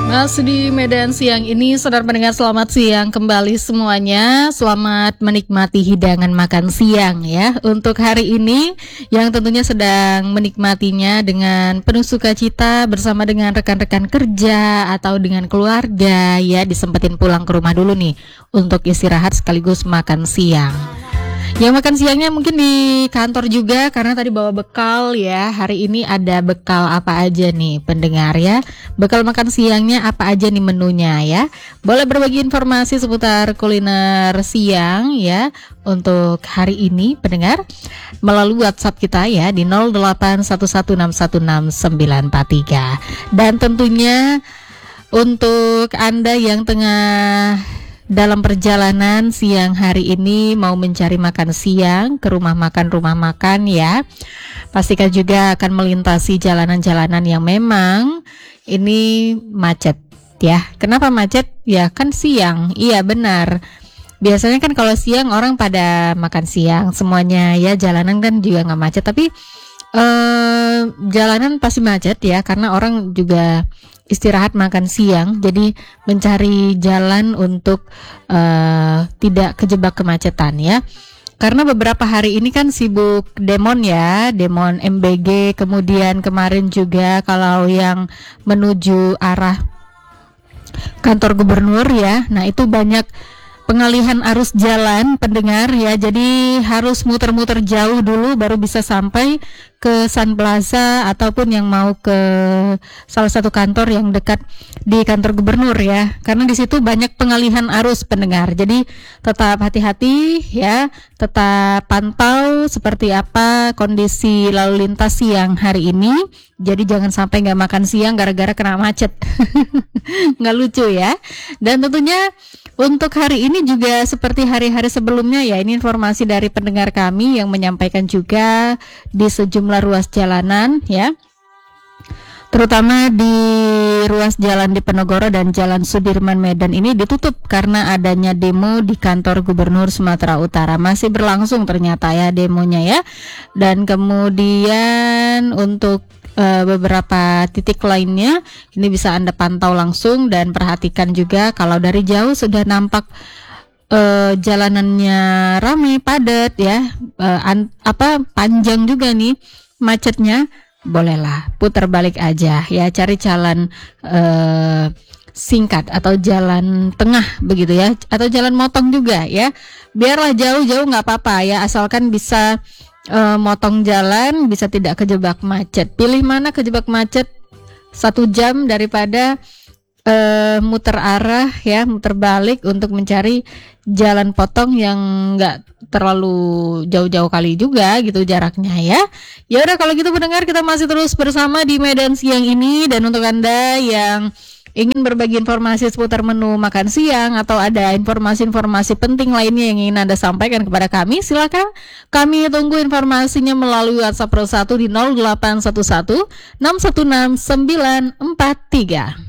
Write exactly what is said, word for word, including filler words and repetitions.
Masih di Medan siang ini, saudara pendengar, selamat siang kembali semuanya. Selamat menikmati hidangan makan siang ya. Untuk hari ini yang tentunya sedang menikmatinya dengan penuh sukacita bersama dengan rekan-rekan kerja atau dengan keluarga ya, disempetin pulang ke rumah dulu nih untuk istirahat sekaligus makan siang. Yang makan siangnya mungkin di kantor juga karena tadi bawa bekal ya. Hari ini ada bekal apa aja nih pendengar ya. Bekal makan siangnya apa aja nih menunya ya. Boleh berbagi informasi seputar kuliner siang ya untuk hari ini pendengar melalui WhatsApp kita ya di nol delapan satu satu enam satu enam sembilan empat tiga. Dan tentunya untuk Anda yang tengah dalam perjalanan siang hari ini mau mencari makan siang ke rumah makan-rumah makan ya, pastikan juga akan melintasi jalanan-jalanan yang memang ini macet ya. Kenapa macet? Ya kan siang, iya benar. Biasanya kan kalau siang orang pada makan siang semuanya ya, jalanan kan juga gak macet. Tapi eh, jalanan pasti macet ya karena orang juga istirahat makan siang, jadi mencari jalan untuk uh, tidak kejebak kemacetan ya. Karena beberapa hari ini kan sibuk demon ya, demon M B G, kemudian kemarin juga kalau yang menuju arah kantor gubernur ya, nah itu banyak pengalihan arus jalan pendengar ya, jadi harus muter-muter jauh dulu baru bisa sampai ke Sun Plaza ataupun yang mau ke salah satu kantor yang dekat di kantor gubernur ya, karena di situ banyak pengalihan arus pendengar. Jadi tetap hati-hati ya, tetap pantau seperti apa kondisi lalu lintas siang hari ini. Jadi jangan sampai nggak makan siang gara-gara kena macet, nggak lucu ya. Dan tentunya untuk hari ini juga seperti hari-hari sebelumnya ya, ini informasi dari pendengar kami yang menyampaikan juga di sejumlah ruas jalanan ya, terutama di ruas jalan Diponegoro dan Jalan Sudirman Medan ini ditutup karena adanya demo di kantor Gubernur Sumatera Utara. Masih berlangsung ternyata ya demonya ya. Dan kemudian untuk Uh, beberapa titik lainnya ini bisa Anda pantau langsung dan perhatikan juga kalau dari jauh sudah nampak uh, jalanannya ramai padat ya, uh, an- apa panjang juga nih macetnya, bolehlah putar balik aja ya, cari jalan uh, singkat atau jalan tengah begitu ya, atau jalan motong juga ya, biarlah jauh-jauh nggak apa-apa ya, asalkan bisa Uh, motong jalan, bisa tidak kejebak macet. Pilih mana kejebak macet satu jam daripada uh, muter arah ya, muter balik untuk mencari jalan potong yang nggak terlalu jauh-jauh kali juga gitu jaraknya ya. Ya udah kalau gitu pendengar, kita masih terus bersama di Medan siang ini. Dan untuk Anda yang ingin berbagi informasi seputar menu makan siang atau ada informasi-informasi penting lainnya yang ingin Anda sampaikan kepada kami, silakan kami tunggu informasinya melalui WhatsApp Pro satu di nol delapan satu satu enam satu enam sembilan empat tiga.